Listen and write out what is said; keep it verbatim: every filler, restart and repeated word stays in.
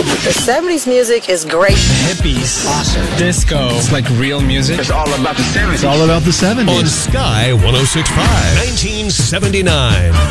The seventies music is great. Hippies. Awesome. Disco. It's like real music. It's all about the seventies. It's all about the seventies. On Sky one oh six point five. nineteen seventy-nine.